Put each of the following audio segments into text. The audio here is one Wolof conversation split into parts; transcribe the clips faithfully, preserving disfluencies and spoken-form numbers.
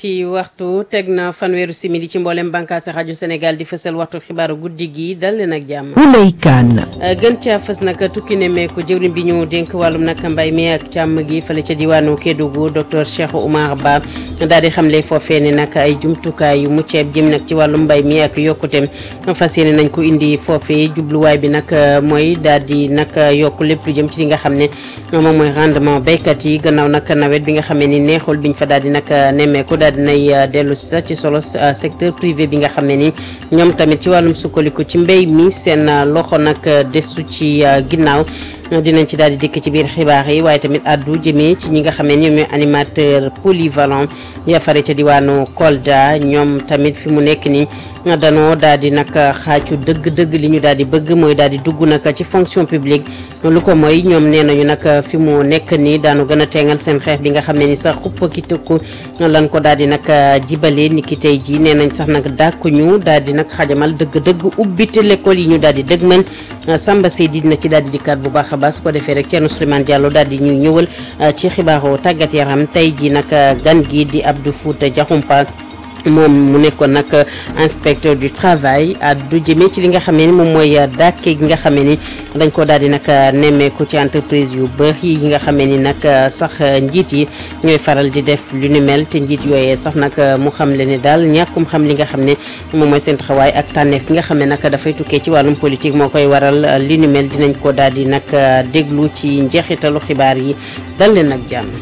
ñeenti waxtu teg na fanweeru simili ci mboolem bànqaas rajo Sénégal di fësal waxtu xibaaru guddi gi dal leen ak jàmm. Ouleye Kane. gën caa fës nag tukki nemmeeku jëwriñ bi ñu dénk wàllum nag mbay mi ak càmm gi fële ca diwaanu Kédougou docteur Cheikh Oumar Ba daal di xamle foofee ne nag ay jumtukaay yu mucceeb jëm nag ci wàllum mbay mi ak yokkuteem fas yéene nañ ko indi foofee jubluwaay bi nag mooy daal di nag yokk lépp lu jëm ci li nga xam ne moom mooy rendement béykat yi gannaaw nag nawet bi nga xamee ni neexul biñ fa daal di nag nemmeeku daal di nay dellu si sax ci solo secteur privé bi nga xam ne ni ñoom tamit ci wàllum sukkandiku ci mbéy mi seen loxo nag desu ci ginnaaw dinañ ci daal di dikk ci biir xibaar yi waaye tamit addu jëmee ci ñi nga xam ne ñoom ñooy animateur polyvalent ya fare ca diwaanu Kolda ñoom tamit fi mu nekk ni danoo daal di nag xaacu dëgg-dëgg li ñu daal di bëgg mooy daal di dugg nag ci fonction publique lu ko mooy ñoom nee nañu nag fi mu nekk ni daanu gën a teengal seen xeex bi nga xam ne ni sax xuppa ki tëkku lan ko daal di nag jibale ni ki tey ji nee nañ sax nag dàkkuñu daal di nag xajamal dëgg-dëgg ubbite l'école yi ñu daal di dëgmal Samba Seydi dina ci daal di dikkaat bu baax a baax su ko defee rek Thierno Souleymane Diallo daal di ñuy ñëwal ci xibaaru tàggat yaram tey ji nag gan gi di Abdou Fouta Diakhoumpa moom mu nekkoon nag inspecteur du travail addu jëmee ci li nga xamee ni moom mooy dàkke gi nga xamee ni dañ ko daal di nag nemmeeku ci entreprise yu bëri yi nga xamee ni nag sax njiit yi ñooy faral di def lu ni mel te njiit yooyee sax nag mu xam le ne daal ñàkkum xam li nga xam ne moom mooy seen taxawaay ak tànneef gi nga xam ne nag dafay tukkee ci wàllum politique moo koy waral li ni mel dinañ ko daal di nag déglu ci njeexitalu xibaar yi dal leen ak jàmm.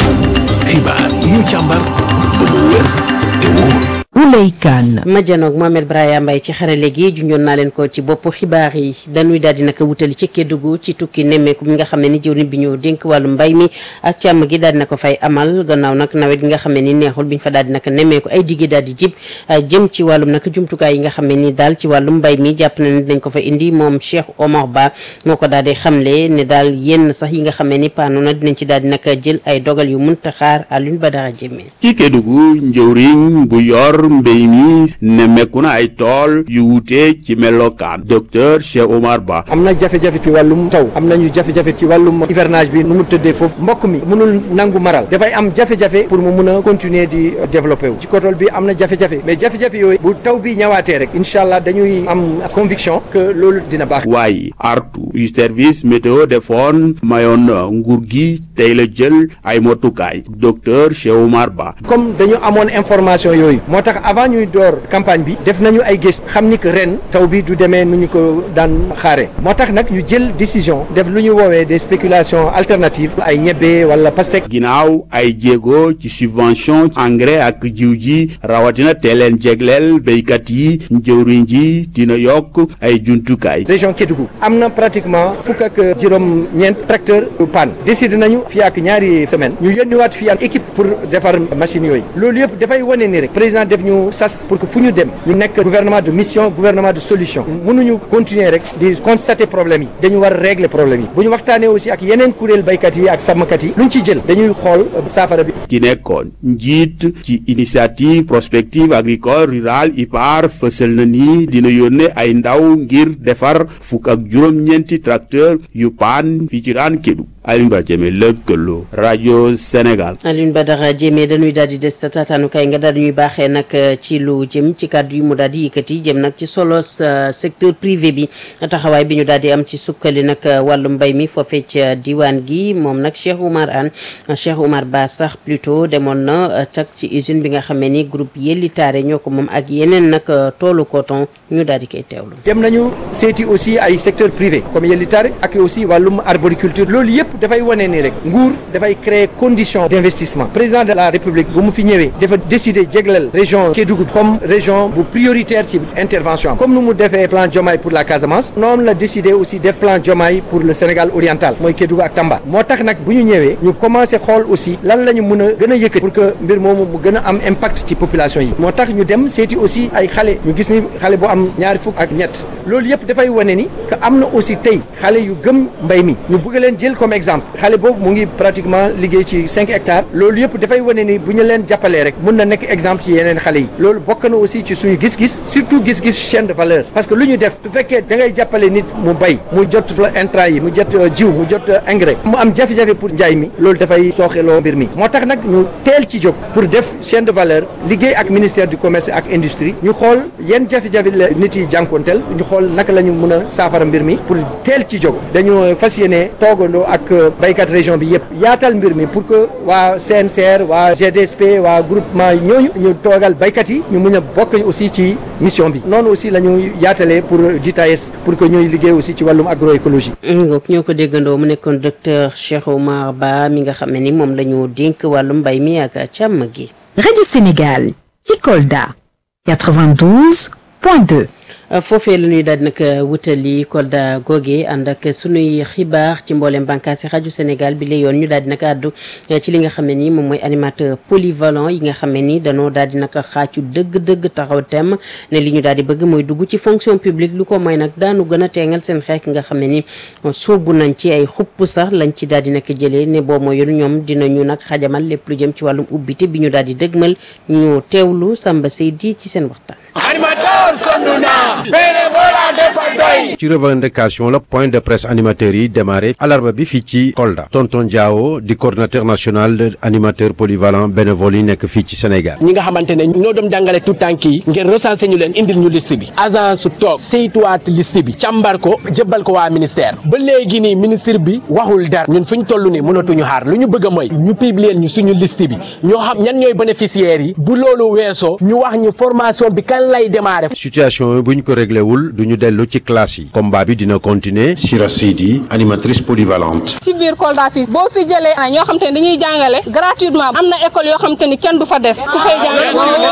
xibaar yi ñu càmbar ba mu wér te wóor. Ouleye Kane. ma janoog Mohamed Braya Mbaye ci xarale gi junjoon naa leen ko ci bopp xibaar yi dañuy daal di nag wutali ci Kédougou ci tukki nemmeeku mi nga xam ne ni jëwriñ bi ñu dénk wàllu mbay mi ak càmm gi daal di na ko fay amal gannaaw nag nawet gi nga xam ne ni neexul bi ñu fa daal di nag nemmeeku ay diggi daal di jib jëm ci wàllum nag jumtukaay yi nga xam ne ni daal ci wàllum mbay mi jàpp na ne dañ ko fa indi moom Cheikh Oumar Ba moo ko daal di xamle ne daal yenn sax yi nga xam ne ni paanu na dinañ ci daal di nag jël ay dogal yu mënta xaar Alioune Badara Diémé. ci Kédougou njëwriñ bu yor mbéy mi nemmeeku na ay tool yu wute ci melokaan docteur Cheikh Oumar Ba. am na jafe-jafe ci wàllum taw am nañu jafe-jafe ci wàllum hivernage bi nu mu tëddee foofu mbokk mi mënul nangu maral dafay am jafe-jafe pour mu mun a continuer di développer wu ci kotool bi am na jafe-jafe mais jafe-jafe yooyu bu taw bi ñëwaatee rek incha allah dañuy am conviction que loolu dina baax. waaye artu yu service météo defoon mayoon nguur gi tey la jël ay motukaay docteur Cheikh Oumar Ba. comme dañu amoon information yooyu moo tax avant ñuy door campagne bi def nañu ay gëstu xam ni que ren taw bi du demee nu ñu ko daan xaare moo tax nag ñu jël décision def lu ñu woowee des spéculations alternatives ay ñebbe wala pastèque. ginnaaw ay jéego ci subvention engrais ak jiw ji rawatina teeleen jegleel béykat yi njëwriñ ji dina yokk ay jumtukaay. région Kédougou am na pratiquement fukk ak juróom-ñeent tracteur yu panne décidé nañu fii ak ñaari semaine ñu yónniwaat fii ak équipe pour defar machines yooyu loolu yëpp dafay wane ni rek président def ñu sas pour que fu ñu dem ñu nekk gouvernement de mission gouvernement de solution mënuñu continuer rek di constater problème yi dañu war a régler problème yi bu ñu waxtaanee aussi ak yeneen kuréel baykat yi ak sàmmkat yi luñ ci jël dañuy xool saafara bi. ki nekkoon njiit ci initiative prospective agricole rurale I P A R fësal na ni dina yónnee ay ndaw ngir defar fukk ak juróom-ñeenti tracteur yu paan fii ci raan Kédougou. Alioune Badara Diémé lëkkaloo rajo Sénégal. Alioune Badara Diémé dañuy daal di des taataanu kay nga daal di ñuy baaxee nag ci lu jëm ci kàddu yi mu daal di yëkkati jëm nag ci solo secteur privé bi taxawaay bi ñu daal di am ci sukkali nag wàllu mbay mi foofee ca diwaan gi moom nag Cheikh Oumar Anne Cheikh Oumar Ba sax plutôt demoon na tak ci usine bi nga xamee ni groupe Yellitaare ñoo ko moom ak yeneen nag toolu coton ñu daal di koy teewlu. dem nañu seeti aussi ay secteur privé comme Yellitaare ak aussi wàllum arboriculture loolu yëpp dafay wane ni rek nguur dafay créer condition d'investissement président de la république bu mu fi ñëwee dafa décider jéglal région Kédougou comme région bu prioritaire ci intervention comme nu mu defee plan Diomaye pour la Casamance noonu la décider aussi def plan Diomaye pour le Sénégal oriental mooy Kédougou ak Tamba moo tax nag bu ñu ñëwee ñu commencé xool aussi lan la ñu mën a gën a yëkkati pour que mbir moomu mu gën a am impact ci population yi moo tax ñu dem seeti aussi ay xale ñu gis ni xale bu am ñaari fukk ak ñett loolu yëpp dafay wane ni que am na aussi tey xale yu gëm mbay mi ñu bëgg leen jël comme exemple xale boobu mu ngi pratiquement liggéey ci cinq hectares loolu yëpp dafay wane ni bu ñu leen jàppalee rek mun na nekk exemple ci yeneen xale Sénégalais yi loolu bokk na aussi ci suñu gis-gis surtout gis-gis chaîne de valeur parce que lu ñu def su fekkee da ngay jàppale nit mu bay mu jot intrant yi mu jot jiw mu jot engrais mu am jafe-jafe pour njaay mi loolu dafay sooxeloo mbir mi moo tax nag ñu teel ci jóg pour def chaîne de valeur liggéey ak ministère du commerce ak industrie ñu xool yenn jafe-jafe la nit yi jànkonteel ñu xool naka la ñu mën a saafara mbir mi pour teel ci jóg dañu fas yéene toogandoo ak baykat région bi yëpp yaatal mbir mi pour que waa C N C R waa G D S P waa groupement ñooñu ñu toogal baykat yi ñu mën a bokk aussi ci mission bi noonu aussi la ñu yaatalee pour J T A S pour que ñuy liggéey aussi ci wàllum agroécologie. ngoog ñoo ko déggandoo mu nekkoon docteur Cheikh Oumar Ba mi nga xam ne ni moom la ñu dénk wàllum mbay mi ak càmm gi. Radio Sénégal ci Kolda quatre-vingt-douze point deux. foofee la ñuy daal di nag wutali Kolda googee ànd ak sunuy xibaar ci mboolem bànqaas ci rajo Sénégal bi la yoon ñu daal di nag àddu ci li nga xam ne ni moom mooy animateur polyvalent yi nga xam ne ni danoo daal di nag xaacu dëgg-dëgg taxaw tem ne li ñu daal di bëgg mooy dugg ci fonction publique lu ko mooy nag daanu gën a teengal seen xeex nga xam ne ni soobu nañ ci ay xupp sax lañ ci daal di nag jëlee ne boo mooy ñoom dinañu nag xajamal lépp lu jëm ci wàllum ubbite bi ñu daal di dëgmal ñu teewlu Samba Seydi ci seen waxtaan. animateur sonn na bénévolat dafa doy. ci revendication la point de presse animateurs yi démarré alarba bi fii ci Kolda tonton Diao di coordinateur national de animateur polyvalent bénévole yi nekk fii ci Sénégal. ñi nga xamante ne ñoo doon jàngale tout tànk yi ngeen recensé ñu leen indil ñu liste bi agence su toog saytuwaat liste bi càmbar ko jëbbal ko waa ministère ba léegi nii ministre bi waxul dara ñun fu ñu toll nii mënatuñu xaar lu ñu bëgg a mooy ñu publier ñu suñu liste bi ñoo xam ñan ñooy bénéficiaires yi bu loolu weesoo ñu wax ñu formation bi kan lay démarrer. situation bu ñu ko réglé wul du ñu dellu ci classe yi combat bi dina continuer. Sira Sidi animatrice polyvalente. ci biir Kolda fii boo fi jëlee ñoo xam te ne dañuy jàngale gratuitement am na école yoo xam te ni kenn du fa des ku fay jàngale.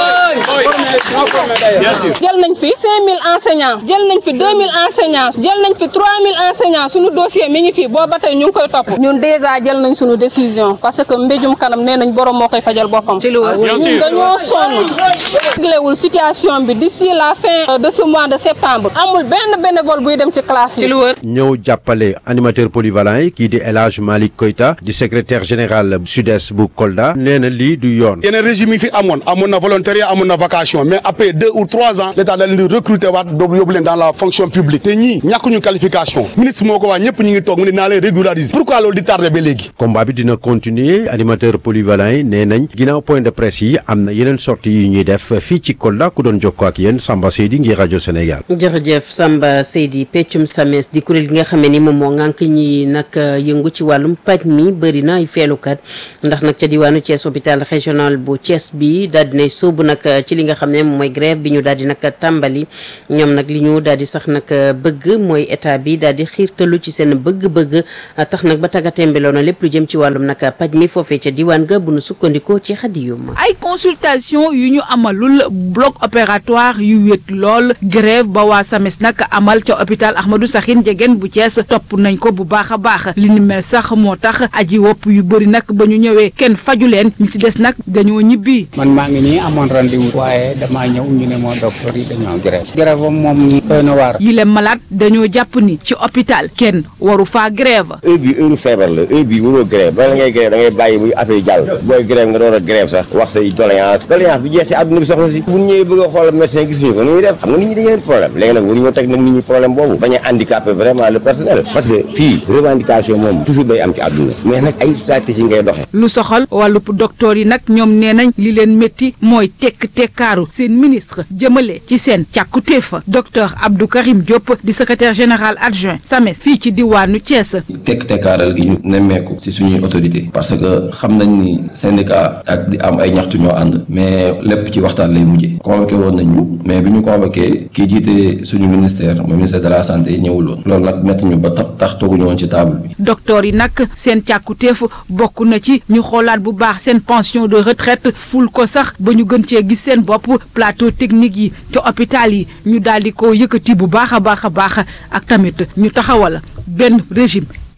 jël nañ fi cinq mille enseignants jël nañ fi deux mille enseignants jël nañ fi trois mille enseignants suñu dossier mi ngi fi booba tey ñu ngi koy topp ñun déjà jël nañ suñu décision parce que mbéjum kanam nee nañ borom moo koy fajal boppam. ci lu ñun dañoo sonn réglewul situation bi d'ici la fin de ce mois de septembre amul benn bénévole buy dem ci classe yi. ñëw jàppale animateur polyvalent yi kii di El Hadj Malick Koita di secrétaire général sud-est bu Kolda nee na lii du yoon. yeneen régime yi fi amoon amoon na volontariat amoon na vacation mais après deux ou trois ans l'état da leen di recruter waat doobu yóbbu leen dans la fonction publique te ñii ñàkkuñu qualification ministre moo ko wax ñëpp ñu ngi toog mu ne naa leen régulariser pourquoi loolu di tardé ba léegi. combat bi dina continuer animateur polyvalent yi nee nañ ginnaaw point de presse yi am na yeneen sorties yi ñuy def fii ci Kolda ku doon jokkoo ak yéen Samba Seydi ngir rajo Sénégal. jërëjëf Samba Seydi peccum sames di kuréel gi nga xam ne ni moom moo ngànk ñi nag yëngu ci wàllum paj mi bëri na ay feelukat ndax nag ca diwaanu Thiès hôpital régional bu Thiès bi daal dinay sóobu nag ci li nga xam ne moom mooy grève bi ñu daal di nag tàmbali ñoom nag li ñu daal di sax nag bëgg mooy état bi daal di xiirtalu ci seen bëgg-bëgg tax nag ba tàggatembeloo na lépp lu jëm ci wàllum nag paj mi foofee ca diwaan ga bu nu sukkandikoo ci xadiyum ay consultation yu ñu amalul bloc opératoire yu wét lool grève ba waa SAMES nag amal ca hôpital Ahmadou Sakhine Ndiéguène bu Thiès topp nañ ko bu baax a baax li ni mel sax moo tax aji wopp yu bëri nag ba ñu ñëwee kenn faju leen ñi ci des nag dañoo ñibbi. man maa ngi nii amoon rendez-vous waaye damaa ñëw ñu ne moo docteur yi dañoo grève grève moom doy na waar. yi leen malade dañoo jàpp ni ci hôpital kenn waru faa grève. heure bi heure feebar la heure bi waroo grève bala ngay grève da ngay bàyyi muy affaire yi jàll booy grève nga doon a grève sax wax say doléance doléance bi jeex ci àdduna bi soxla si bu ñëwee bëgg a xool médecin gisuñu ko nu ñuy def xam nga nit ñi dañu leen problème léegi nag waruñoo teg nag nit ñi problème boobu bañ a handicapé vraiment le personnel parce que fii revendication moom toujours day am ci àdduna mais nag ay stratégie ngay doxee. lu soxal wàllub docteur yi nag ñoom nee nañ li leen métti mooy tekk tekkaaru seen ministre jëmale ci seen càkkutéef docteur Abdou Karim Diop di secrétaire général adjoint SAMES fii ci diwaanu Thiès. tekk tekkaaral gi ñu nemmeeku ci suñuy autorité parce que xam nañ ni syndicat ak di am ay ñaxtu ñoo ànd mais lépp ci waxtaan lay mujjee convoqué woon nañu mais bi ñu convoqué kii jiite suñu ministère mooy ministère de la santé ñëwul woon loolu nag métti ñu ba tax tax tooguñu woon ci table bi. docteur yi nag seen càkkutéef bokk na ci ñu xoolaat bu baax seen pension de retraite ful ko sax ba ñu gën cee gis seen bopp plateau technique yi ci hôpital yi ñu daal di ko yëkkati bu baax a baax a baax ak tamit ñu taxawal benn régime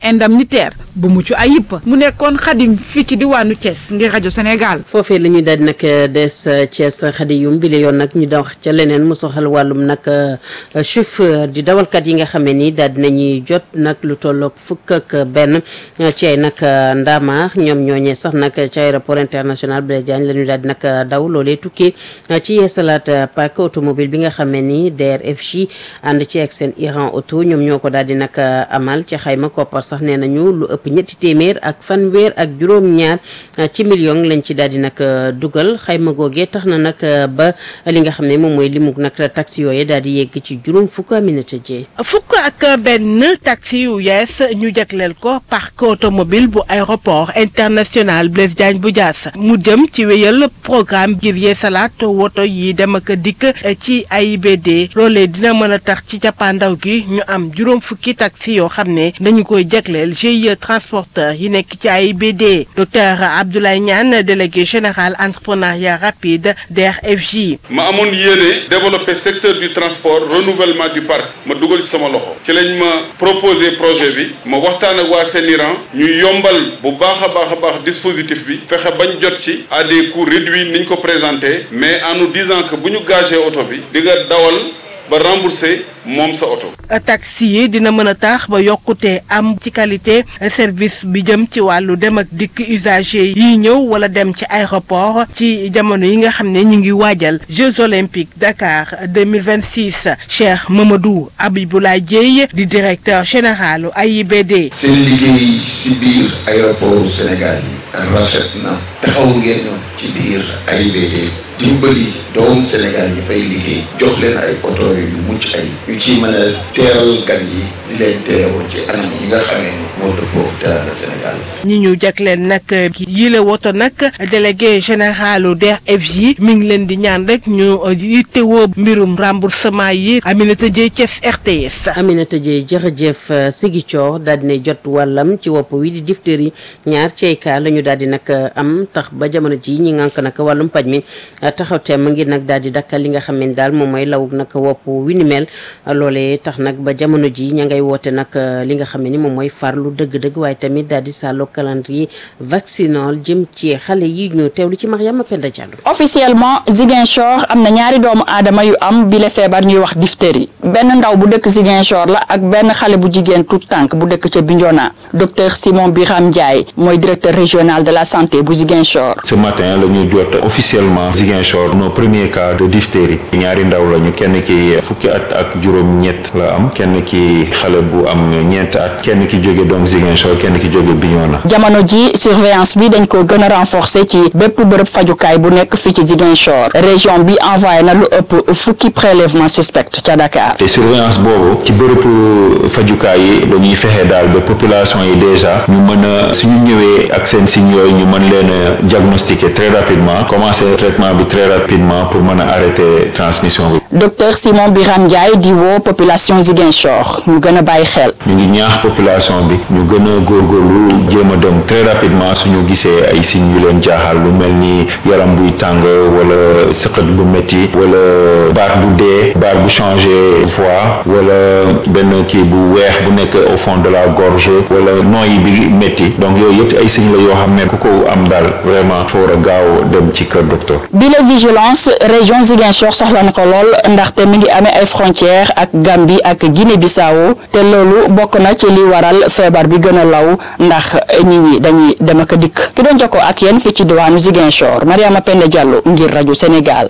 indemnitaire bu mucc ayib mu nekkoon Xadim fii ci diwaanu Thiès ngir rajo Sénégal. foofee la ñuy daal di nag des Thiès Xadi yum bi la yoon nag ñu wax ca leneen mu soxal wàllum nag chauffeur di dawalkat yi nga xam ne nii daal di nañuy jot nag lu tolloog fukk ak benn ci ay nag ndaamaar ñoom ñooñee sax nag ci aéroport international Blaise Diagne la ñu daal di nag daw loolee tukkee ci yeesalaat parc automobile bi nga xam ne nii D R F J ànd ci ak seen Iran auto ñoom ñoo ko daal di nag amal ci xayma koppar sax nee nañu lu ëpp ñetti téeméer ak fanweer ak juróom-ñaar ci million lañ ci daal di nag dugal xayma googee tax na nag ba li nga xam ne moom mooy limug nag taxi yooyu daal di yegg ci juróom fukk Aminata Dieng. fukk ak benn taxi yu yees ñu jagleel ko parc automobile bu aéroport international Blaise Diagne bu Diass mu jëm ci wéyal programme ngir yeesalaat woto yi dem ak dikk ci A I B D loolee dina mën a tax ci cappaandaw gi ñu am juróom fukki taxi yoo xam ne dañu koy jagleel G I E transporteur yi nekk ci A I B D docteur Abdoulaye Niane délégué général entrepreneuriat rapide D R F J. ma amoon yéene développer secteur du transport renouvellement du parc ma dugal ci sama loxo ci lañ ma proposé projet bi ma waxtaan ak waa Séniran ñu yombal bu baax a baax a baax dispositif bi fexe bañ jot ci à des coûts réduits niñ ko présenté mais en nous disant que bu ñu gagé oto bi di nga dawal ba rembourser moom sa oto. taxi yi dina mën a tax ba yokkute am ci qualité service bi jëm ci wàllu dem ak dikk usager yi ñëw wala dem ci aéroport ci jamono yi nga xam ne ñu ngi waajal Jeux olympiques Dakar deux mille vingt-six Cheikh Mamadou Abiboulaye Dieye di directeur général A I B D. seen liggéey si biir aéroport Sénégal yi rafet na taxaw ngeen ci biir A I B D dimbali doomu Sénégal yi fay liggéey jox leen ay oto yu mucc ay yu ci mën a teeral gan yi di leen teeru ci anam yi nga xamee ni moo dëppoo teral Sénégal. ñi ñu jagleel nag yile woto nag délégué général D R F J mi ngi leen di ñaan rek ñu yittewoo mbirum remboursement yi Aminata Dieye Thiès R T S. Aminata Dieye jërëjëf Ziguinchor daal di nay jot wàllam ci wopp wi di diphtérie ñaar ci ay cas la ñu daal di nag am tax ba jamono ji ñi ngànk nag wàllum paj mi taxaw teem ngir nag daal di dakkal li nga xam ne daal moom mooy lawug nag wopp wi ni mel loolee tax nag ba jamono ji ña ngay woote nag li nga xam ne ni moom mooy farlu dëgg-dëgg waaye tamit daal di sàllo calendrier vaccinal jëm ci xale yi ñu teewlu ci Mariama Penda Diallo. officiellement Ziguinchor am na ñaari doomu aadama yu am bile feebar ñuy wax diphtérie benn ndaw bu dëkk Ziguinchor la ak benn xale bu jigéen tout tànk bu dëkk ca Bignona docteur Simon Biram Ndiaye mooy directeur régional de la santé bu Ziguinchor. ce matin la ñu jot officiellement Ziguinchor nos premiers cas de diphtérie ñaari ndaw lañu kenn ki fukki at ak juróom-ñett la am kenn ki xale bu am ñeent at kenn ki jóge donc Ziguinchor kenn ki jóge Bignona. jamono ji surveillance bi dañ ko gën a renforcer ci bépp bërëb fajukaay bu nekk fii ci Ziguinchor région bi envoyé na lu ëpp fukki prélèvement suspect ca Dakar. te surveillance boobu ci bërëb fajukaay yi dañuy fexe daal ba population yi déjà ñu mën a suñu ñëwee ak seen signes yooyu ñu mën leen a diagnostiquer très rapidement commencer traitement bi très rapidement pour mën a arrêter transmission bi. docteur Simon Biram Ndiaye di woo population Ziguinchor ñu gën a bàyyi xel. ñu ngi ñaax population bi ñu gën a góorgóorlu jéem a dem très rapidement suñu gisee ay signes yu leen jaaxal lu mel ni yaram buy tàng wala sëqët bu métti wala baat bu dee baat bu changé voix wala benn kii bu weex bu nekk au fond de la gorge wala nooyi bi métti donc yooyu yëpp ay signes la yoo xam ne ku ko am daal vraiment foo war a gaaw dem ci kër docteur. bi la vigilance région Ziguinchor soxla na ko lool ndaxte mi ngi amee ay frontières ak Gambie ak Guinée-Bissau te loolu bokk na ci li waral feebar bi gën a law ndax nit ñi dañuy dem ak dikk ki doon jokkoo ak yéen fii ci diwaanu Ziguinchor Mariama Penda Diallo ngir rajo Sénégal.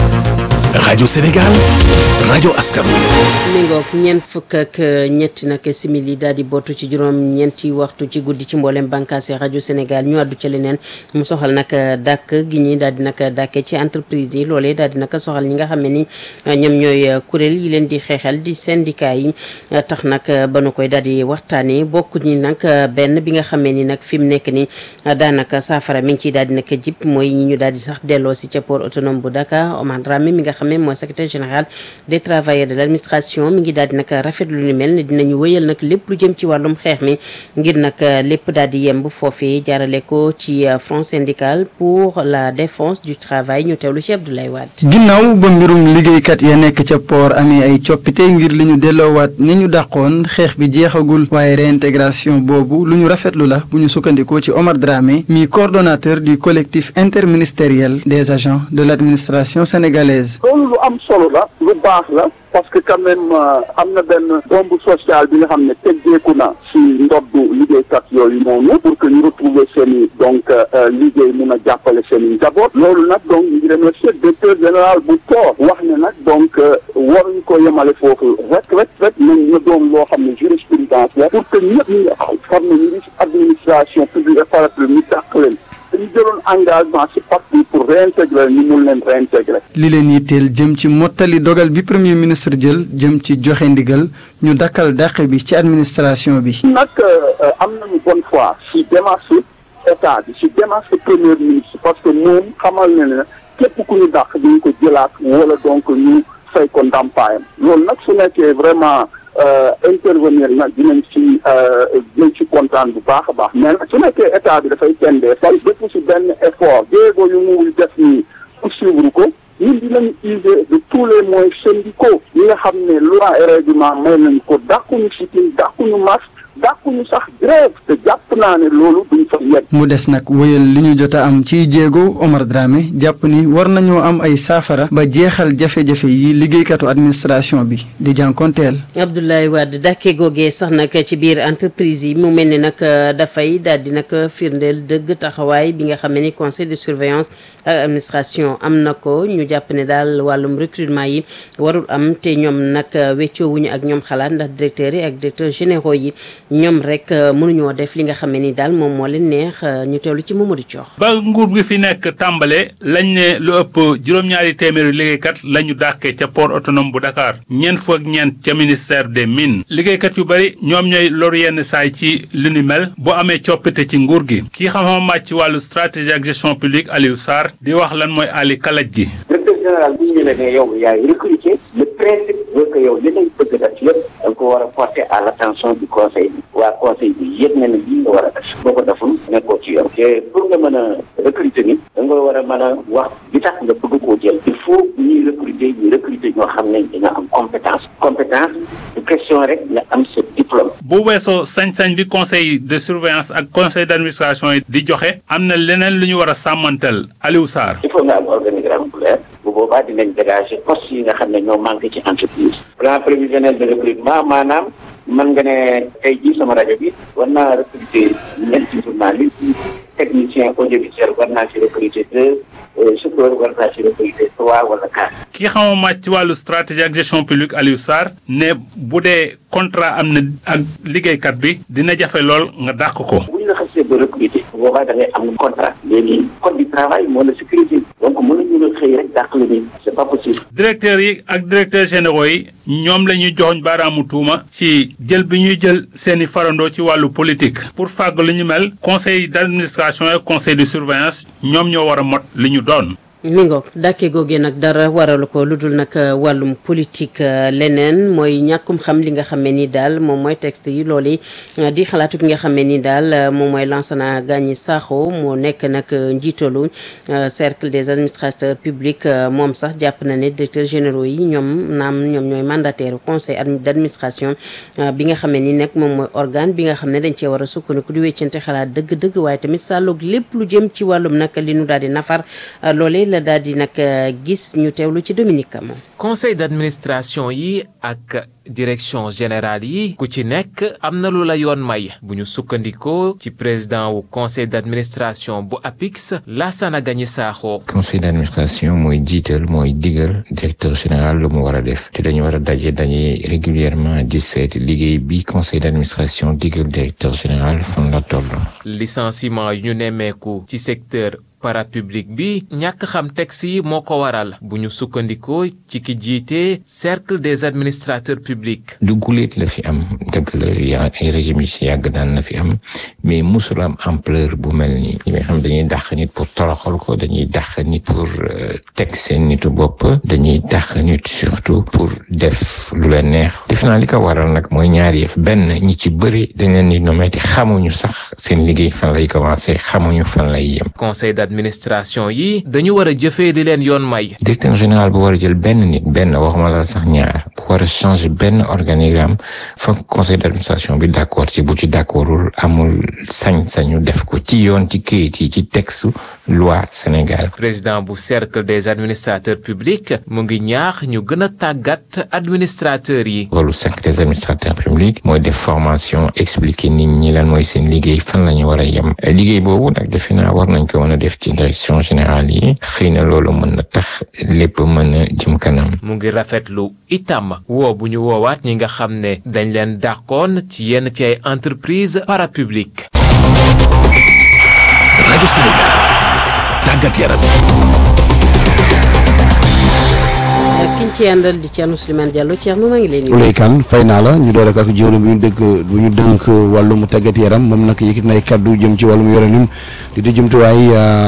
rajo Sénégal rajo askan wi. mi ngoog ñeent fukk ak ñetti nag simili daal di bootu ci juróom ñeenti waxtu ci guddi ci mboolem bànqaas rajo Sénégal ñu àddu ca leneen mu soxal nag dàkk gi ñi daal di nag dàkke ci entreprise yi loolee daal di nag soxal ñi nga xam ne ni ñoom ñooy kuréel yi leen di xeexal di syndicat yi tax nag ba nu koy daal di waxtaanee bokk ñi nag benn bi nga xamee ni nag fi mu nekk ni daanaka saafara mi ngi ciy daal di nag jip mooy ñi ñu daal di sax delloo si ca port autonome bu Dakar Oman Dramé mi nga xam xam ne mooy secrétaire général des travailleurs de l'administration mi ngi daal di nag rafetlu lu ni mel ne dinañu wéyal nag lépp lu jëm ci wàllum xeex mi ngir nag lépp daal di yemb foofee jaarale ko ci front syndical pour la défense du travail ñu teewlu ci Abdoulaye Wade. ginnaaw ba mbirum liggéeykat ya nekk ca port amee ay coppite ngir li ñu delloowaat ni ñu dàqoon xeex bi jeexagul waaye réintégration boobu lu ñu rafetlu la bu ñu sukkandikoo ci Omar Dramé mi coordonnateur du collectif interministériel des agents de l'administration sénégalaise. loolu lu am solo la lu baax la parce que quand même am na benn bombe sociale bi nga xam ne teggeeku na si ndoddu liggéeykat yooyu noonu pour que ñu retrouver seen i donc liggéey mun a jàppale seen i njaboot loolu nag donc ñu ngi remercier directeur général bu port wax ne nag donc waruñu ko yemale foofu rek rek rek nañ ñu doon loo xam ne jurisprudence la pour que ñëpp ñi nga xam ne ñu ngi si administration publique et parapublique ñu dàq leen dañu jëloon engagement ci parti pour réintégrer ñu mun leen réintégrer. li leen yitteel jëm ci mottali dogal bi premier ministre jël jëm ci joxe ndigal ñu dakkal dàq bi ci administration bi. nag am nañu bonne foi ci démarche état bi ci démarche premier ministre parce que moom xamal na ne képp ku ñu dàq dañu ko jëlaat wala donc ñu fay ko ndàmpaayam loolu nag su nekkee vraiment. intervenir nag dinañ ci dinañ ci kontaan bu baax a baax mais nag su nekkee état bi dafay tendee fay def ci benn effort jéego yu muy def nii pour suivre ko ñun dinañ user de tous les moyens syndicaux yi nga xam ne loi et règlement may nañ ko dàquñu sit-in dàquñu marche dàquñu sax grève te jàpp naa ne loolu duñ fa yegg. mu des nag wéyal li ñu jot a am ciy jéego Omar Dramé jàpp ni war nañoo am ay saafara ba jeexal jafe-jafe yi liggéeykatu administration bi di jànkonteel. Abdoulaye Wade dàkkee googee sax nag ci biir entreprise yi mu mel ni nag dafay daal di nag firndeel dëgg taxawaay bi nga xam ne ni conseil de surveillance ak administration am na ko ñu jàpp ne daal wàllum recrutement yi warul am te ñoom nag weccoowuñu ak ñoom xalaat ndax directeurs yi ak directeurs généraux yi. ñoom rek mënuñoo def li nga xam ne ni daal moom moo leen neex ñu teewlu ci Mamadou Thior. ba nguur gi fi nekk tàmbale lañ ne lu ëpp juróom-ñaari téeméeri liggéeykat la ñu dàkkee ca port autonome bu Dakar ñeent fukk ak ñeent ca ministère des mines liggéeykat yu bari ñoom ñooy loru yenn saay ci lu ni mel bu amee coppite ci nguur gi kii xam-xam màcc ci wàllu stratégie ak gestion publique Aliou Sarr di wax lan mooy ali kalaj gi. directeur général bu ñu ne ne yow yaay recruter le principe veut que yow li ngay bëgg def yëpp da nga ko war a porter à l'attention du conseil bi waa conseil bi yëpp ne ne lii nga war a def boo ko deful nekkoo ci yow te pour nga mën a recruter ni da nga war a mën a wax li tax nga bëgg koo jël il faut ñuy recruter ñu recruter ñoo xam ne dina am compétence compétence du question rek nga am sa diplôme. bu weesoo sañ-sañ bi conseil de surveillance ak conseil d'administration yi di joxe am na leneen lu ñu war a sàmmantel Aliou Sarr. il faut nga am organigramme bu leer bu boobaa dinañ dégager poste yi nga xam ne ñoo manqué ci entreprise. plan prévisionnel de recrutement maanaam man nga ne tey jii sama rajo bi war naa recruter ñeenti journaliste technicien audiovisuel war naa ci recruter deux chauffeur war naa ci recruter trois wala quatre. ki xamuma màcc ci wàllu stratégie ak gestion publique Aliou Sarr ne bu dee contrat am na ak liggéeykat bi dina jafe lool nga dàq ko. bu ñu la xasee ba recruter boobaa da ngay am contrat léegi code du travail moo la sécurité donc mën nañu la xëy rek dàq la ni c'est pas possible. directeurs yi ak directeurs généraux yi ñoom la ñuy joxoñ baaraamu tuuma ci jël bi ñuy jël seeni farandoo ci wàllu politique pour fàgg lu ñu mel conseil d'administration et conseil de surveillance ñoom ñoo war a mot li ñu doon. mi ngoog dàkkee googee nag dara waralu ko lu dul nag wàllum politique leneen mooy ñàkkum xam li nga xam ne ni daal moom mooy texte yi loolu di xalaatu ki nga xam ne ni daal moom mooy Lansana Gagny Sakho moo nekk nag njiitalu cercle des administrateurs publics moom sax jàpp na ne directeurs généraux yi ñoom naam ñoom ñooy mandataire conseil d'administration bi nga xam ne ni nag moom mooy organe bi nga xam ne dañ cee war a sukkandiku di weccante xalaat dëgg-dëgg waaye tamit sàlloog lépp lu jëm ci wàllum nag li nu daal di nafar loolee la daal di nag gis ñu teewlu ci Dominique Camon. conseil d'administration yi ak direction générale yi ku ci nekk am na lu la yoon may bu ñu sukkandikoo ci président wu conseil d'administration bu APIX Lansana Gagny Sakho. conseil d'administration mooy jiital mooy digal directeur général lu mu war a def te dañu war a daje dañuy régulièrement di seet liggéey bi conseil d'administration digal directeur général fan la toll. licenciement yu ñu nemmeeku ci secteur parapublic bi ñàkk xam texte yi moo ko waral bu ñu sukkandikoo ci ki jiite cercle des administrateurs publics. du guleet la fi am dëgg la ay régime yi si yàgg daan na fi am mais musul am ampleur bu mel nii ñi nga xam dañuy dàq nit pour toroxal ko dañuy dàq nit pour teg seen nitu bopp dañuy dàq nit surtout pour def lu leen neex def naa li ko waral nag mooy ñaari yëf benn ñi ci bëri dañ leen di nommer te xamuñu sax seen liggéey fan lay commencé xamuñu fan lay yem. conseil d'administration yi dañu war a jëfee li leen yoon may. directeur général bu war a jël benn nit benn waxuma la sax ñaar bu war a changer benn organigramme foog conseil d'administration bi d'accord ci bu ci d'accordul amul sañ-sañu def ko ci yoon ci këyit yi ci texte loi Sénégal. président bu cercle des administrateurs publics mu ngi ñaax ñu gën a tàggat administrateurs yi. loolu cercle des administrateurs publics mooy def formation expliquer nit ñi lan mooy seen liggéey fan la ñu war a yem liggéey boobu nag defe naa war nañ ko mën a def ci direction générale yi xëy na loolu mën na tax lépp mën a jëm kanam. mu ngi rafetlu itam woo bu ñu woowaat ñi nga xam ne dañ leen dàqoon ci yenn ci ay entreprise parapublique. rajo Sénégal tàggat yaram. kiñ ci àndal di Thierno Souleymane Diallo Thierno maa ngi leen Ouleye Kane fay naa la ñu door ak jëwriñ bu ñu dëkk bu ñu dënk wàllum tàggat yaram moom nag yëkkati na ay kaddu jëm ci wàllum yorenim di di jumtuwaay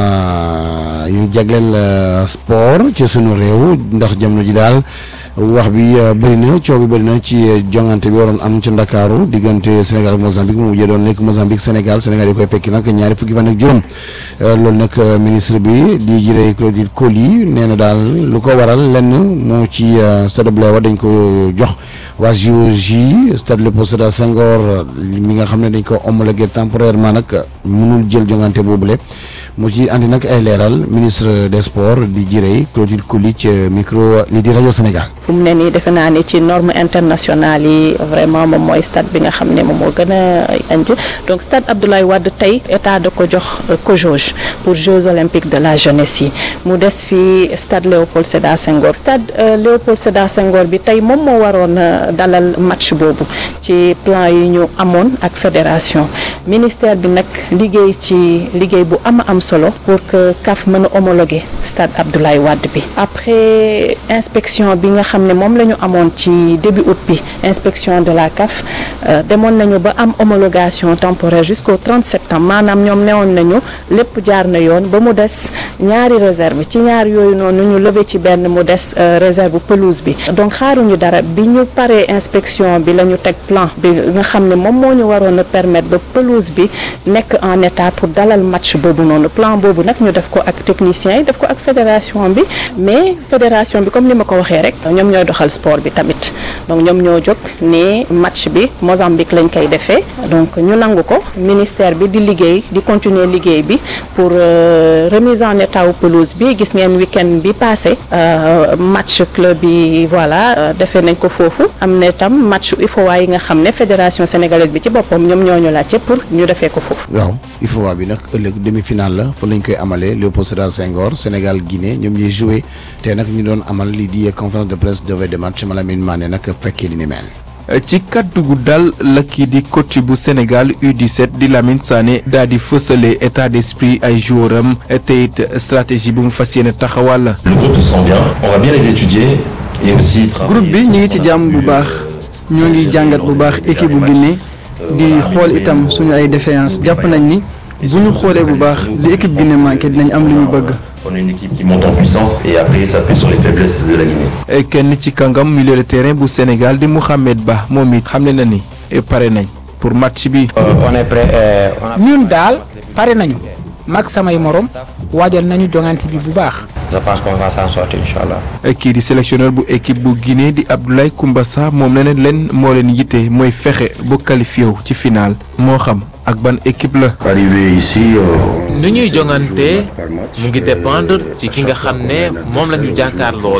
yu jagleel sport ci sunu réew ndax jamono ji daal wax bi bëri na coow bi bëri na ci jongante bi waroon am ci Ndakaaru diggante Sénégal ak Mozambique mu mujjee doon nekk Mozambique Sénégal Sénégal yi koy fekki nag ñaari fukki fan ak juróom loolu nag ministre bi di jiré Claudine Coly nee na daal lu ko waral lenn moo ci stade Abdoulaye Wade dañ ko jox waa J O J stade Léopold Sédar Senghor mi nga xam ne dañ ko homologué temporairement nag mënul jël jongante boobule mu ci andi nag ay leeral ministre des sports di jiré Claudine Coly ci micro li di rajo Sénégal. fu mu ne nii defe naa ni ci norme internationale yi vraiment moom mooy stade bi nga xam ne moom moo gën a indi donc stade Abdoulaye Wade tey état da ko jox COJOJ pour Jeux olympiques de la jeunesse yi mu des fii stade Léopold Sédar Senghor stade Léopold Sédar Senghor bi tey moom moo waroon dalal match boobu ci plan yi ñu amoon ak fédération ministère bi nag liggéey ci liggéey bu am am solo pour que C A F mën a homologuer stade Abdoulaye Wade bi après inspection bi nga xam ne moom la ñu amoon ci début août bi inspection de la C A F demoon nañu ba am homologation temporaire jusqu'au trente septembre maanaam ñoom newoon nañu lépp jaar na yoon ba mu des ñaari réserve ci ñaar yooyu noonu ñu levé ci benn mu des réserve pelouse bi donc xaaruñu dara bi ñu paree inspection bi la ñu teg plan bi nga xam ne moom moo ñu waroon a permettre ba pelouse bi nekk en état pour dalal match boobu noonu plan boobu nag ñu def ko ak techniciens yi def ko ak fédération bi mais fédération bi comme ni ma ko waxee rek ñoom ñooy doxal sport bi tamit donc ñoom ñoo jóg ne match bi Mozambique lañ koy defee donc ñu nangu ko ministère bi di liggéey di continuer liggéey bi pour euh, remise en état wu pelouse bi gis ngeen week-end bi passé euh, match club bi voilà euh, defee nañ ko foofu am na tam match U F O A yi nga xam ne fédération sénégalaise bi ci boppam ñoom ñoo ñu laajte pour ñu defee ko foofu. waaw U F O A bi nag ëllëg demi-finale la fa lañ koy amalee Léopold Sédar Senghor Sénégal Guinée ñoom ñuy joué te nag ñu doon amal lii di conférence de presse de veille de match Malamine Mané nag fekkee li ni mel. ci kaddu gu dal la kii di coach bu Sénégal U dix-sept di Lamine Sané daal di fësale état d'esprit ay joueuram te it stratégie bu mu fas yéene taxawal. le groupe se sent bien on va bien les étudier et aussi. groupe bi ñu ngi ci jàmm bu baax ñoo ngi jàngat bu baax équipe bu Guinée di xool itam suñu ay défaillances jàpp nañ ni bu ñu xoolee bu baax li équipe Guinée manqué dinañ am li ñu bëgg. on est une équipe qui monte en puissance et après s'appuie sur les faiblesses de la Guinée. kenn ci kàngam milieu de terrain bu Sénégal di Mouhamed Ba moom it xam ne na ni pare nañ pour match bi. on est prêt. ñun daal pare nañu mag samay morom waajal nañu jongante bi bu baax. je pense qu'on va s'en sortir inchallah. kii di sélectionneur bu équipe bu Guinée di Abdoulaye Koumbassa moom la ne leen moo leen yitte mooy fexe bu qualifié wu ci final moo xam ak ban équipe la. arrivé ici. nu ñuy jongante mu ngi dépendre ci ki nga xam ne moom la ñu jàkkaar lool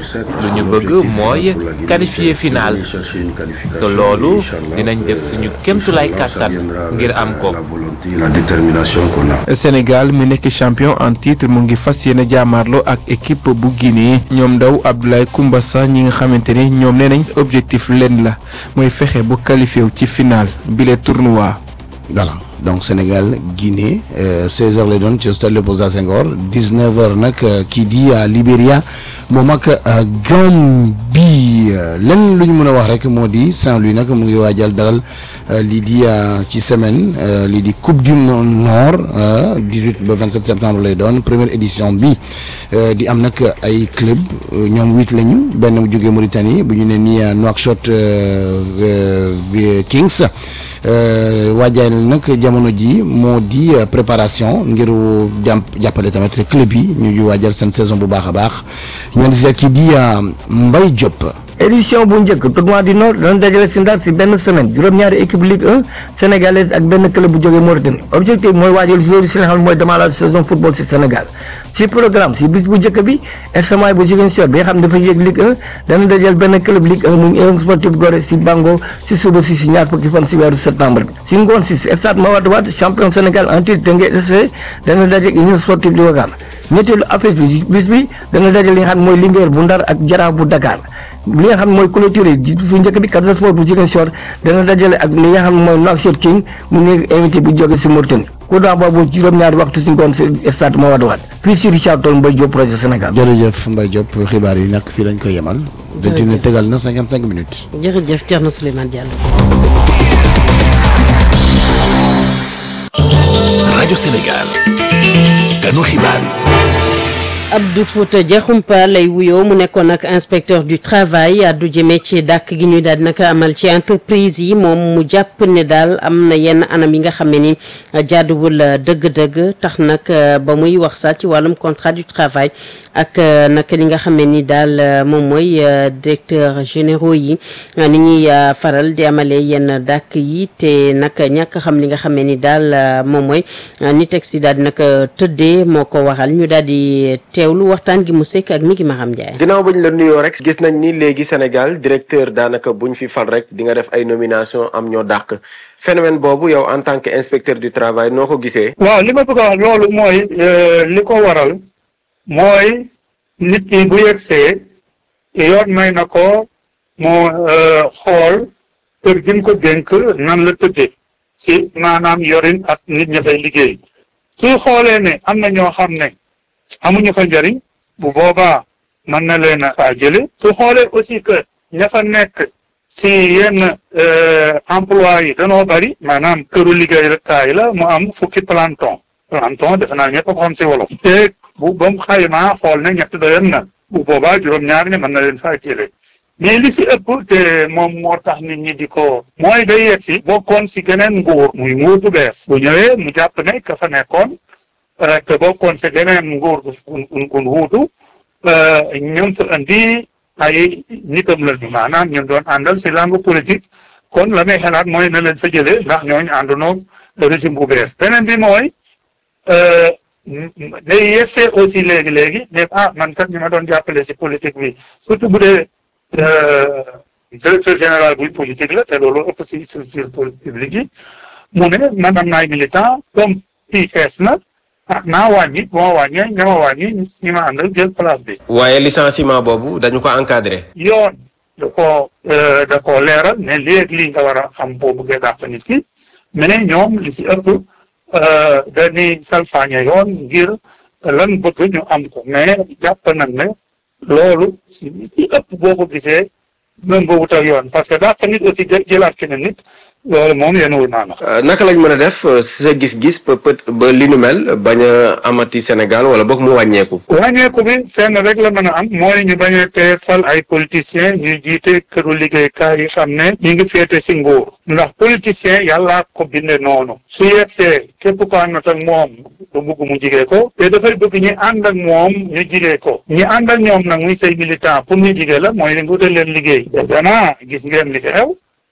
lu ñu bëgg mooy qualifier final te loolu dinañ def suñu kéemtulaay kàttan ngir am ko. la détermination qu'on a. Sénégal mi nekk champion en titre mu ngi fas yéene jaamarloo ak équipe bu Guinée ñoom ndaw Abdoulaye Koumbassa ñi nga xamante ne ñoom nee nañ objectif leen la mooy fexe bu qualifié wu ci final bile tournoi. voilà donc Sénégal Guinée seize heures lay doon ci stade Léopold Sédar Senghor dix-neuf heures nag kii di Libéria moom ak Gambie lenn lu ñu mën a wax rek moo di Saint-Louis nag mu ngi waajal dalal lii di ci semaine lii di Coupe du Nord dix-huit ba vingt-sept septembre lay doon première édition bi di am nag ay club ñoom huit lañu benn mu jógee Mauritanie bu ñu ne nii Nouakchott Kings waajaay nag jamono ji moo di préparation ngir jàpp jàppale tamit club yi ñu waajal seen saison bu baax a baax ñu andi si kii di Mbaye Diop. édition bu njëkk tournoi du Nord dana dajale si Ndar si benn semaine juróom-ñaari équipe Ligue un sénégalaise ak benn club bu jógee Mauritanie objectif mooy waajal joueur yi si nga xam ne mooy démarrage saison football si Sénégal si programme si bis bu njëkk bi S M A bu Ziguinchor bi nga xam ne dafa yéeg Ligue un dana dajal benn club Ligue un mu ngi sportif Gorée si Bango si suba si si ñaar fukki fan si weeru septembre bi si ngoon si si stade Mawade Wade champion Sénégal en titre Teungueth S C dana dajal union sportive di Ouakam ñetteelu affiche bi bis bi dana dajal li nga xam ne mooy Linguère bu Ndar ak Jaraaf bu Dakar li nga xam ne mooy clôture yi su njëkk bi Casa Sport bu Ziguinchor dana dajale ak li nga xam ne mooy Nouakchott King mu ngi invité bu jóge si Mauritanie coup d'envoi boobu juróom-ñaari waxtu si ngoon si stade Mawade Wade fii si Richard Toll Mbaye Diop projet Sénégal. jërëjëf Mbaye Diop xibaar yi nag fii lañ koy yemal. vingt et une tegal na cinquante cinq minutes. jërëjëf Thierno Souleymane Diallo. rajo Sénégal. kanu xibaar yi. Abdou Fouta Diakhoumpa lay wuyoo mu nekkoon ak inspecteur du travail addu jëmee ci dàkk gi ñuy daal di naka amal ci entreprise yi moom mu jàpp ne daal am na yenn anam yi nga xam ne ni jaaduwul dëgg-dëgg tax nag ba muy wax sax ci wàllum contrat du travail ak nag li nga xam ne ni daal moom mooy directeur généraux yi ni ñuy faral di amalee yenn dàkk yi te nag ñàkk xam li nga xam ne ni daal moom mooy ni texte yi daal di nag tëddee moo ko waral ñu daal di teewlu waxtaan gi mu sekk ak mi ngi Maham Ndiaye. ginnaaw bañ la nuyoo rek gis nañ ni léegi Sénégal directeur daanaka buñ fi fal rek di nga def ay nomination am ñoo dàq phénomène boobu yow en tant que inspecteur du travail noo ko gisee. waaw li ma bëgg a wax loolu mooy li ko waral mooy nit ki bu yegsee yoon may na ko moo xool kër gi mu ko dénk nan la tëddee si maanaam yorin ak nit ña fay liggéey su xoolee ne am na ñoo xam ne amuñu fa njëriñ bu boobaa mën na leen a faa jële su xoolee aussi que ña fa nekk si yenn emploi yi danoo bari maanaam këru liggéeyukaay la mu am fukki planton planton defe naa ñëpp ko xam si wolof te bu ba mu xaymaa xool ne ñett doyoon na bu boobaa juróom-ñaar ne mën na leen faa jële mais li si ëpp te moom moo tax nit ñi di ko mooy day yegg si bokkoon si geneen nguur muy nguur bu bees bu ñëwee mu jàpp ne ka fa nekkoon te bokkoon sa geneen nguur gu wuutu ñoom fa indi ay nitam la ñu maanaam ñun doon àndal si langue politique kon la may xalaat mooy na leen fa jëlee ndax ñooñu àndandoo régime bu bees beneen bi mooy day yegsee aussi léegi léegi ne ah man kat ñu ma doon jàppale si politique bi surtout bu dee directeur général buy politique la te loolu ëpp si structure publique yi mu ne man am naay militant comme fii fees na ah naa wàññi bu ma wàññee ña ma wàññi ñi ma àndal jël place bi. waaye licenciement boobu dañu ko encadré. yoon da koo da koo leeral ne léegi lii nga war a xam boo bëggee dàq nit ki mais ñoom li si ëpp dañuy salfaañe yoon ngir lan bëgg ñu am ko mais jàpp nañ ne loolu si si ëpp boo ko gisee même boobu tax yoon parce que dàq nit aussi jëlaat keneen nit. loolu moom yéen wul naa naka lañ mën a def sa gis-gis ba ba li nu mel bañ a amati Sénégal wala boog mu wàññeeku. wàññeeku bi fenn rek la mën a am mooy ñu bañ a tee fal ay politiciens ñuy jiite këru liggéeykaay yi xam ne ñu ngi féete si nguur ndax politicien yàlla ko binde noonu su yegsee képp ko ànd ak moom du bugg mu jigee ko te dafay bëgg ñi ànd ak moom ñu jigee ko ñi ànd ak ñoom nag muy say militant pour ñu jigee la mooy ne wutal leen liggéey danaa gis ngeen li fi xew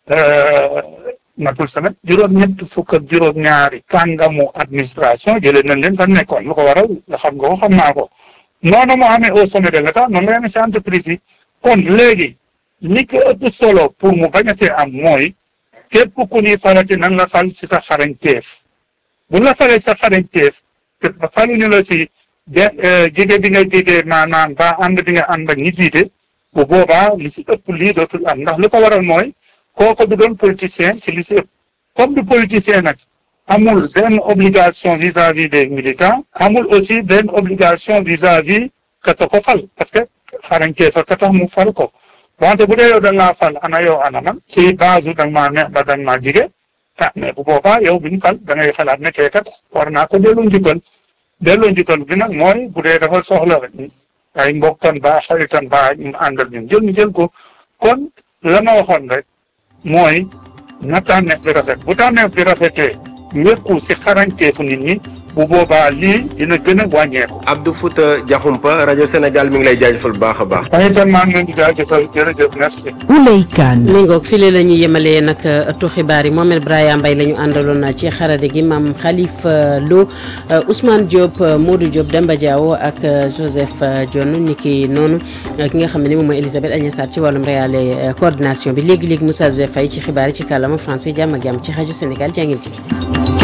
matul semaine juróom-ñett fukk ak juróom-ñaari kàngamu administration jëlee nañ leen fan nekkoon lu ko waral nga xam nga ko xam naa ko noonu moo amee au sommet de l'État noonu la amee si entreprise yi kon léegi li ko ëpp solo pour mu bañatee am mooy képp ku ñuy farati nan la fal si sa xarañteef bu la falee sa xarañteef te ba faluñu la si de jige bi nga jige maanaam ba ànd bi nga ànd ak ñi jiite bu boobaa li si ëpp lii dootul am ndax li ko waral mooy kooku du doon politicien si li si ëpp comme du politicien nag amul benn obligation vis-à-vis des militants amul aussi benn obligation vis-à-vis kata ko fal parce que xarañtee fa ka tax mu fal ko wante bu dee yow da ngaa fal ana yow ana man ci base da nga maa neex ba da nga maa jige ah mais bu boobaa yow bi ñu fal da ngay xalaat ne kee kat war naa ko delloo njukkal delloo njukkal bi nag mooy bu dee dafa soxla ay mbokkan ba xaritan ba ñu àndal ñun jël ñu jël ko kon la ma waxoon rek mooy na tànneef bi rafet bu tànneef bi rafetee wékku si xarañteefu nit ñi bu boobaa lii dina gën a wàññeeku. Abdou Fouta Diakhoumpa rajo Sénégal mi ngi lay jaajëfal bu baax a baax. man itam maa ngi leen di jaajëfal jërëjëf merci. Ouley Kane. mi ngoog fii la ñuy yemalee nag ëttu xibaar yi Mohamed Brahima Mbaye la ñu àndaloon ci xarade gi maam Khalifa Lo Ousmane Diop Modou Diop Demba Diaw ak Joseph Dione ni ki noonu ki nga xam ne moom mooy Elisabeth Agnès Sarr ci wàllum réale coordination bi léegi léegi Moussa Joseph Faye ci xibaar yi ci kàllaama français jàmm ak jàmm ci rajo Sénégal jaa ngeen ci.